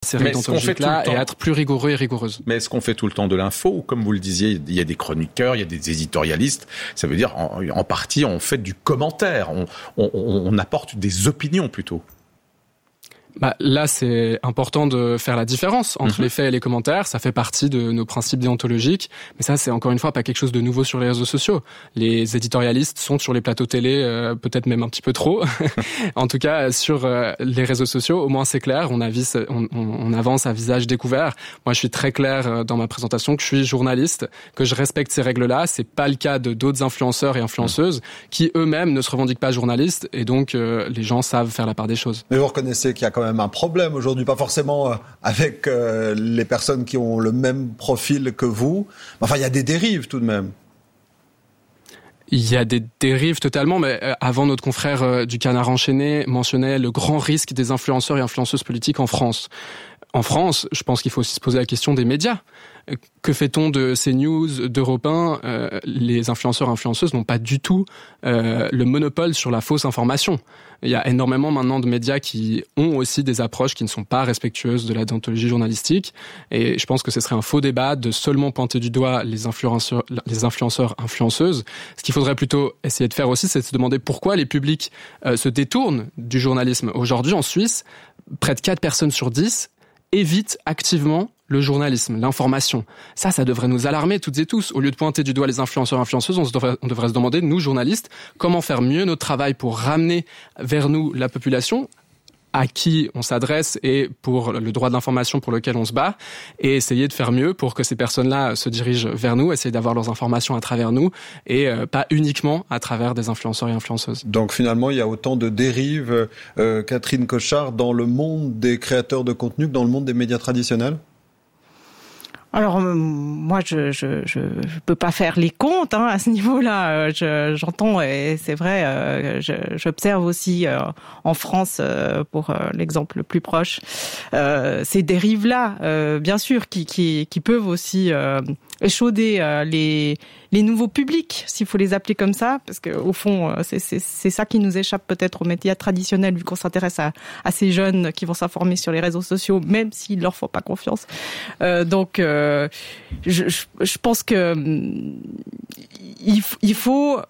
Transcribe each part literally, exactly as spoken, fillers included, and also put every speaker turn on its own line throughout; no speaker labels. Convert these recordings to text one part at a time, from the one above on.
ces règles déontologiques-là et être plus rigoureux et rigoureuses.
Mais est-ce qu'on fait tout le temps de l'info ou comme vous le disiez, il y a des chroniqueurs, il y a des éditorialistes, ça veut dire en, en partie on fait du commentaire, on, on, on apporte des opinions plutôt.
Bah, là, c'est important de faire la différence entre mmh. les faits et les commentaires. Ça fait partie de nos principes déontologiques. Mais ça, c'est encore une fois pas quelque chose de nouveau sur les réseaux sociaux. Les éditorialistes sont sur les plateaux télé, euh, peut-être même un petit peu trop. En tout cas, sur euh, les réseaux sociaux, au moins c'est clair. On, avise, on, on, on avance à visage découvert. Moi, je suis très clair dans ma présentation que je suis journaliste, que je respecte ces règles-là. C'est pas le cas de d'autres influenceurs et influenceuses qui eux-mêmes ne se revendiquent pas journalistes. Et donc, euh, les gens savent faire la part des choses.
Mais vous reconnaissez qu'il y a quand même un problème aujourd'hui, pas forcément avec euh, les personnes qui ont le même profil que vous. Enfin, il y a des dérives tout de même.
Il y a des dérives totalement, mais avant, notre confrère euh, du Canard enchaîné mentionnait le grand risque des influenceurs et influenceuses politiques en France. En France, je pense qu'il faut aussi se poser la question des médias. Que fait-on de CNews, d'Europe un ? euh, Les influenceurs et influenceuses n'ont pas du tout euh, le monopole sur la fausse information. Il y a énormément maintenant de médias qui ont aussi des approches qui ne sont pas respectueuses de la déontologie journalistique. Et je pense que ce serait un faux débat de seulement pointer du doigt les influenceurs, les influenceurs, influenceuses. Ce qu'il faudrait plutôt essayer de faire aussi, c'est de se demander pourquoi les publics euh, se détournent du journalisme. Aujourd'hui, en Suisse, près de quatre personnes sur dix évitent activement le journalisme, l'information. Ça, ça devrait nous alarmer toutes et tous. Au lieu de pointer du doigt les influenceurs, influenceuses, on, se devrait, on devrait se demander, nous, journalistes, comment faire mieux notre travail pour ramener vers nous la population à qui on s'adresse et pour le droit de l'information pour lequel on se bat, et essayer de faire mieux pour que ces personnes-là se dirigent vers nous, essayer d'avoir leurs informations à travers nous, et euh, pas uniquement à travers des influenceurs et influenceuses.
Donc finalement, il y a autant de dérives, euh, Catherine Cochard, dans le monde des créateurs de contenu que dans le monde des médias traditionnels ?
Alors euh, moi je je je peux pas faire les comptes hein, à ce niveau-là. Je, j'entends et c'est vrai. Euh, je, j'observe aussi euh, en France, euh, pour euh, l'exemple le plus proche, euh, ces dérives-là, euh, bien sûr, qui qui qui peuvent aussi euh, échauder euh, les les nouveaux publics, s'il faut les appeler comme ça, parce que au fond c'est c'est c'est ça qui nous échappe peut-être aux médias traditionnels, vu qu'on s'intéresse à à ces jeunes qui vont s'informer sur les réseaux sociaux, même s'ils leur font pas confiance. Euh, donc euh, Euh, je, je, je pense que il, il faut.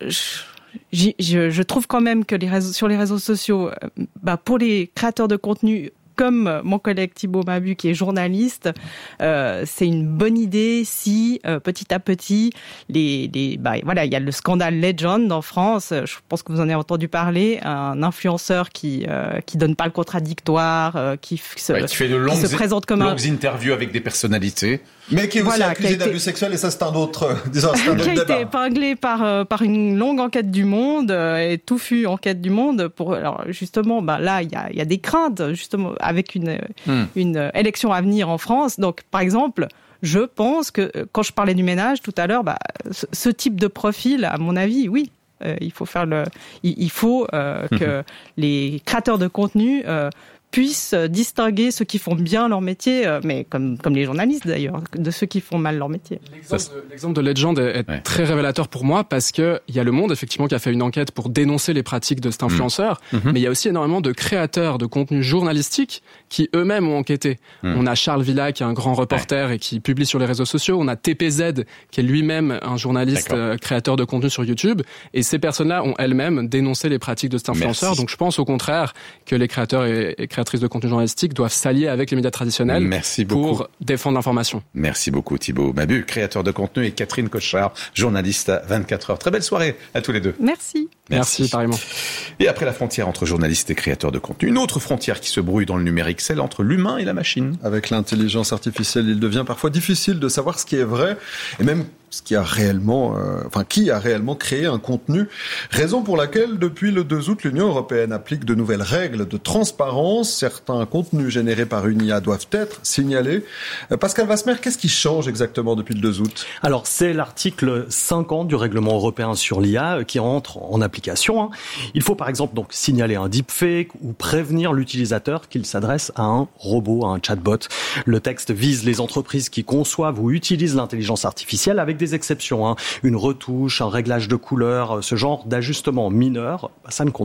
Je, je, je trouve quand même que les réseaux, sur les réseaux sociaux, bah pour les créateurs de contenu, comme mon collègue Thibaut Mabu qui est journaliste, euh, c'est une bonne idée si euh, petit à petit les les bah voilà, il y a le scandale Legend en France, je pense que vous en avez entendu parler, un influenceur qui euh, qui donne pas le contradictoire, euh, qui se
ouais, qui fait de longues,
qui se présente comme
longues
un...
interviews avec des personnalités.
Mais qui est aussi
voilà,
accusé
été...
d'abus sexuels, et ça c'est un autre, disons, c'est un autre
qui a
débat.
été épinglé par euh, par une longue enquête du Monde euh, et touffue enquête du Monde pour alors justement bah là il y a il y a des craintes justement avec une hmm. une élection à venir en France. Donc par exemple, je pense que quand je parlais du ménage tout à l'heure, bah ce, ce type de profil, à mon avis, oui. Euh, il faut faire le il, il faut euh, que les créateurs de contenu euh, puissent distinguer ceux qui font bien leur métier, mais comme comme les journalistes d'ailleurs, de ceux qui font mal leur métier.
L'exemple de, l'exemple de Legend est, est ouais. très révélateur pour moi parce que il y a Le Monde effectivement qui a fait une enquête pour dénoncer les pratiques de cet influenceur, mmh. mais il y a aussi énormément de créateurs de contenu journalistique qui eux-mêmes ont enquêté. Mmh. On a Charles Villa qui est un grand reporter ouais. et qui publie sur les réseaux sociaux. On a T P Z qui est lui-même un journaliste euh, créateur de contenu sur YouTube. Et ces personnes-là ont elles-mêmes dénoncé les pratiques de cet influenceur. Merci. Donc je pense au contraire que les créateurs et, et créatrices de contenu journalistique doivent s'allier avec les médias traditionnels
Merci
pour défendre l'information.
Merci beaucoup Thibaut Mabu, créateur de contenu, et Catherine Cochard, journaliste à vingt-quatre heures. Très belle soirée à tous les deux.
Merci.
Merci, Merci pareillement.
Et après la frontière entre journalistes et créateurs de contenu, une autre frontière qui se brouille dans le numérique, celle entre l'humain et la machine.
Avec l'intelligence artificielle, il devient parfois difficile de savoir ce qui est vrai et même ce qui a réellement, euh, enfin qui a réellement créé un contenu. Raison pour laquelle, depuis le deux août, l'Union européenne applique de nouvelles règles de transparence. Certains contenus générés par une I A doivent être signalés. Euh, Pascal Wasmer, qu'est-ce qui change exactement depuis le deux août ?
Alors, c'est l'article cinquante du règlement européen sur l'I A qui entre en application. Il faut par exemple donc signaler un deepfake ou prévenir l'utilisateur qu'il s'adresse à un robot, à un chatbot. Le texte vise les entreprises qui conçoivent ou utilisent l'intelligence artificielle avec des exceptions, hein. Une retouche, un réglage de couleur, ce genre d'ajustement mineur, ça ne compte pas.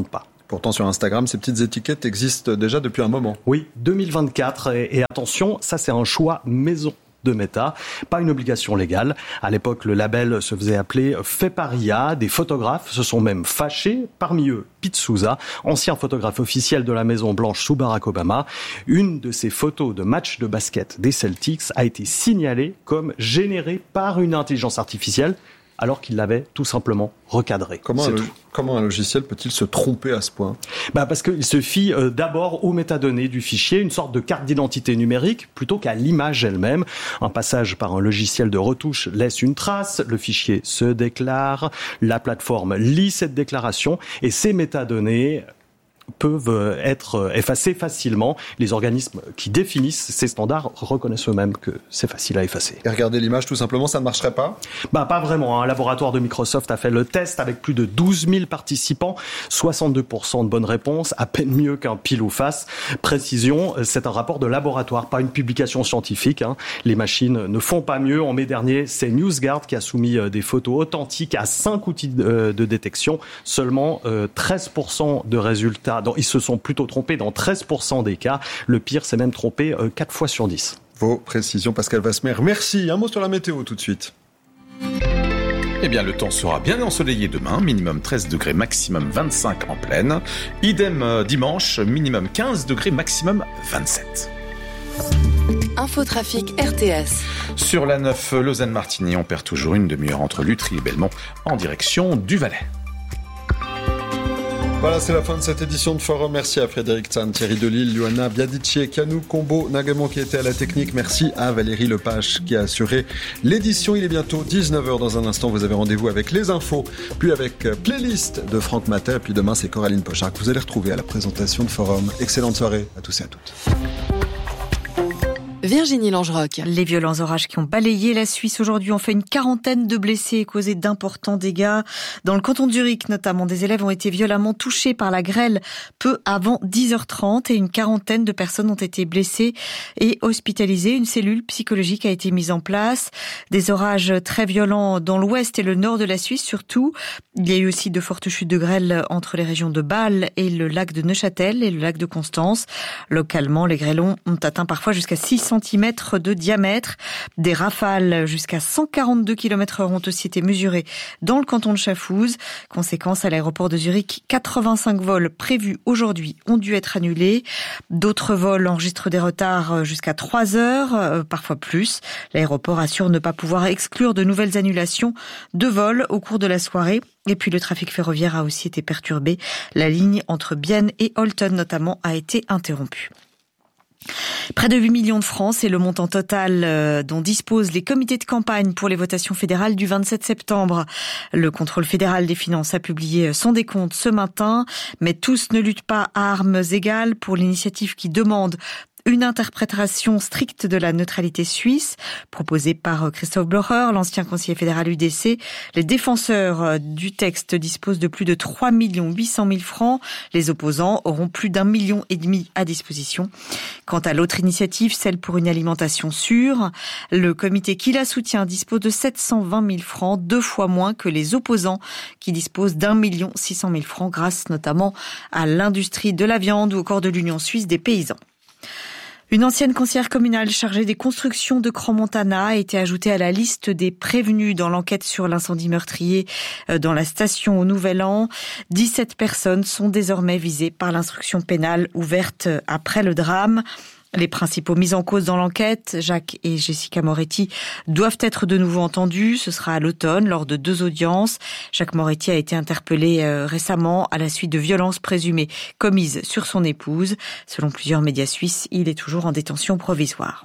Pourtant, sur Instagram, ces petites étiquettes existent déjà depuis un moment.
Oui, deux mille vingt-quatre. Et, et attention, ça c'est un choix maison de Meta, pas une obligation légale. À l'époque, le label se faisait appeler Fait par I A. Des photographes se sont même fâchés, parmi eux Pete Souza, ancien photographe officiel de la Maison Blanche sous Barack Obama. Une de ses photos de match de basket des Celtics a été signalée comme générée par une intelligence artificielle, alors qu'il l'avait tout simplement recadré.
Comment un, comment un logiciel peut-il se tromper à ce point ?
Bah parce qu'il se fie euh, d'abord aux métadonnées du fichier, une sorte de carte d'identité numérique, plutôt qu'à l'image elle-même. Un passage par un logiciel de retouche laisse une trace, le fichier se déclare, la plateforme lit cette déclaration, et ces métadonnées peuvent être effacés facilement. Les organismes qui définissent ces standards reconnaissent eux-mêmes que c'est facile à effacer.
Et regarder l'image, tout simplement, ça ne marcherait pas ?
Bah, pas vraiment. Un laboratoire de Microsoft a fait le test avec plus de douze mille participants. soixante-deux pour cent de bonnes réponses, à peine mieux qu'un pile ou face. Précision, c'est un rapport de laboratoire, pas une publication scientifique. Hein. Les machines ne font pas mieux. En mai dernier, c'est NewsGuard qui a soumis des photos authentiques à cinq outils de, de détection. Seulement euh, treize pour cent de résultats. Ils se sont plutôt trompés dans treize pour cent des cas. Le pire, c'est même trompé quatre fois sur dix.
Vos précisions, Pascal Vasmer. Merci. Un mot sur la météo tout de suite.
Eh bien, le temps sera bien ensoleillé demain, minimum treize degrés, maximum vingt-cinq en pleine. Idem dimanche, minimum quinze degrés, maximum vingt-sept.
Infotrafic R T S.
Sur la neuf Lausanne-Martigny, on perd toujours une demi-heure entre Lutry et Belmont en direction du Valais.
Voilà, c'est la fin de cette édition de Forum. Merci à Frédéric Tsan, Thierry Delille, Luana Biadici, Kanou Combo, Nagamon qui était à la technique. Merci à Valérie Lepage qui a assuré l'édition. Il est bientôt dix-neuf heures. Dans un instant, vous avez rendez-vous avec les infos, puis avec playlist de Franck Matter. Et puis demain, c'est Coraline Pochard que vous allez retrouver à la présentation de Forum. Excellente soirée à tous et à toutes.
Virginie Langeroc.
Les violents orages qui ont balayé la Suisse aujourd'hui ont fait une quarantaine de blessés et causé d'importants dégâts. Dans le canton de Zurich, notamment, des élèves ont été violemment touchés par la grêle peu avant dix heures trente et une quarantaine de personnes ont été blessées et hospitalisées. Une cellule psychologique a été mise en place. Des orages très violents dans l'ouest et le nord de la Suisse surtout. Il y a eu aussi de fortes chutes de grêle entre les régions de Bâle et le lac de Neuchâtel et le lac de Constance. Localement, les grêlons ont atteint parfois jusqu'à six centimètres de diamètre. Des rafales jusqu'à cent quarante-deux kilomètres heure ont aussi été mesurées dans le canton de Schaffhouse. Conséquence, à l'aéroport de Zurich, quatre-vingt-cinq vols prévus aujourd'hui ont dû être annulés. D'autres vols enregistrent des retards jusqu'à trois heures, parfois plus. L'aéroport assure ne pas pouvoir exclure de nouvelles annulations de vols au cours de la soirée. Et puis le trafic ferroviaire a aussi été perturbé. La ligne entre Bienne et Olten notamment a été interrompue. Près de huit millions de francs, c'est le montant total dont disposent les comités de campagne pour les votations fédérales du vingt-sept septembre. Le contrôle fédéral des finances a publié son décompte ce matin, mais tous ne luttent pas à armes égales pour l'initiative qui demande une interprétation stricte de la neutralité suisse, proposée par Christophe Blocher, l'ancien conseiller fédéral U D C. Les défenseurs du texte disposent de plus de trois millions huit cent mille francs. Les opposants auront plus d'un million et demi à disposition. Quant à l'autre initiative, celle pour une alimentation sûre, le comité qui la soutient dispose de sept cent vingt mille francs, deux fois moins que les opposants qui disposent d'un million six cent mille francs, grâce notamment à l'industrie de la viande ou au corps de l'Union suisse des paysans. Une ancienne conseillère communale chargée des constructions de Crans-Montana a été ajoutée à la liste des prévenus dans l'enquête sur l'incendie meurtrier dans la station au Nouvel An. dix-sept personnes sont désormais visées par l'instruction pénale ouverte après le drame. Les principaux mis en cause dans l'enquête, Jacques et Jessica Moretti, doivent être de nouveau entendus. Ce sera à l'automne, lors de deux audiences. Jacques Moretti a été interpellé euh, récemment à la suite de violences présumées commises sur son épouse. Selon plusieurs médias suisses, il est toujours en détention provisoire.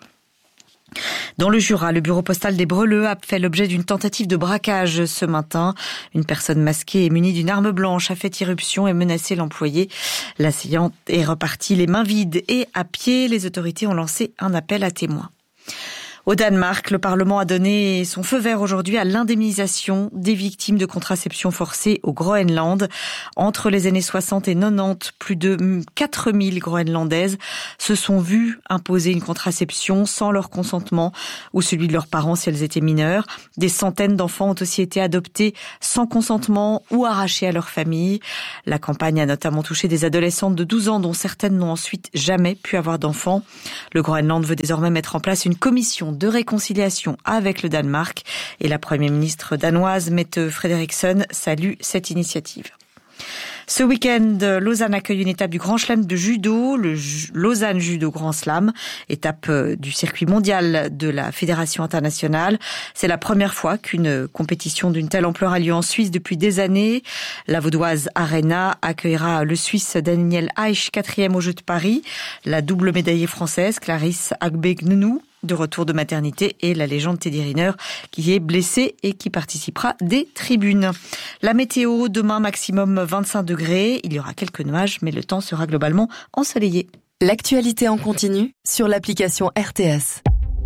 Dans le Jura, le bureau postal des Breleux a fait l'objet d'une tentative de braquage ce matin. Une personne masquée et munie d'une arme blanche a fait irruption et menacé l'employé. L'assaillant est reparti les mains vides et à pied. Les autorités ont lancé un appel à témoins. Au Danemark, le Parlement a donné son feu vert aujourd'hui à l'indemnisation des victimes de contraception forcée au Groenland. Entre les années soixante et quatre-vingt-dix, plus de quatre mille Groenlandaises se sont vues imposer une contraception sans leur consentement ou celui de leurs parents si elles étaient mineures. Des centaines d'enfants ont aussi été adoptés sans consentement ou arrachés à leur famille. La campagne a notamment touché des adolescentes de douze ans dont certaines n'ont ensuite jamais pu avoir d'enfants. Le Groenland veut désormais mettre en place une commission de réconciliation avec le Danemark et la première ministre danoise Mette Frederiksen salue cette initiative. Ce week-end, Lausanne accueille une étape du Grand Chelem de judo, le Lausanne Judo Grand Slam, étape du circuit mondial de la Fédération internationale. C'est la première fois qu'une compétition d'une telle ampleur a lieu en Suisse depuis des années. La vaudoise Arena accueillera le Suisse Daniel Eich, quatrième aux Jeux de Paris, la double médaillée française Clarisse Agbe-Gnenou, de retour de maternité, et la légende Teddy Riner qui est blessé et qui participera des tribunes. La météo, demain maximum vingt-cinq degrés, il y aura quelques nuages mais le temps sera globalement ensoleillé.
L'actualité en continu sur l'application R T S.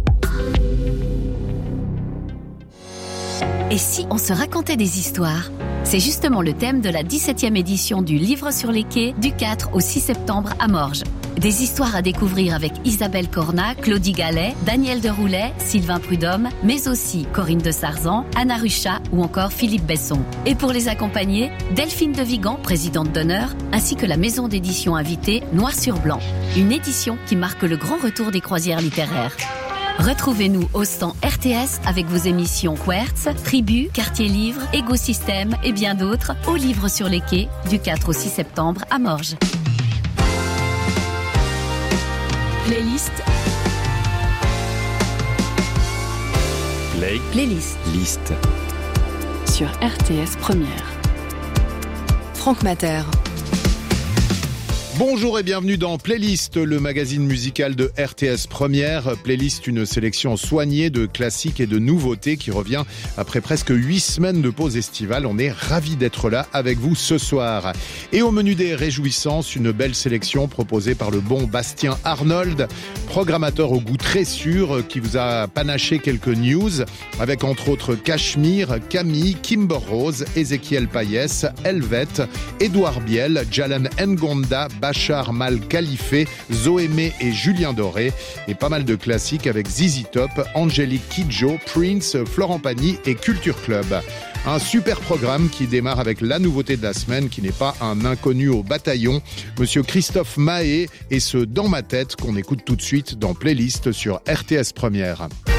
Et si on se racontait des histoires ? C'est justement le thème de la dix-septième édition du Livre sur les quais du quatre au six septembre à Morges. Des histoires à découvrir avec Isabelle Cornat, Claudie Gallet, Daniel Deroulet, Sylvain Prudhomme, mais aussi Corinne de Sarzan, Anna Ruchat ou encore Philippe Besson. Et pour les accompagner, Delphine de Vigan, présidente d'honneur, ainsi que la maison d'édition invitée Noir sur Blanc. Une édition qui marque le grand retour des croisières littéraires. Retrouvez-nous au stand R T S avec vos émissions Quertz, Tribu, Quartier Livre, Écosystème et bien d'autres au Livre sur les quais du quatre au six septembre à Morges. Playlist.
Play.
Playlist.
Liste.
Sur R T S Première. Franck Mater.
Bonjour et bienvenue dans Playlist, le magazine musical de R T S Première. Playlist, une sélection soignée de classiques et de nouveautés qui revient après presque huit semaines de pause estivale. On est ravis d'être là avec vous ce soir. Et au menu des réjouissances, une belle sélection proposée par le bon Bastien Arnold, programmateur au goût très sûr, qui vous a panaché quelques news avec entre autres Cachemire, Camille, Kimber Rose, Ezekiel Payès, Helvet, Édouard Biel, Jalan Ngonda, Bachar Mal Khalife, Zoémé et Julien Doré, et pas mal de classiques avec Z Z Top, Angélique Kidjo, Prince, Florent Pagny et Culture Club. Un super programme qui démarre avec la nouveauté de la semaine, qui n'est pas un inconnu au bataillon, Monsieur Christophe Mahé, et ce Dans ma tête qu'on écoute tout de suite dans Playlist sur R T S Première.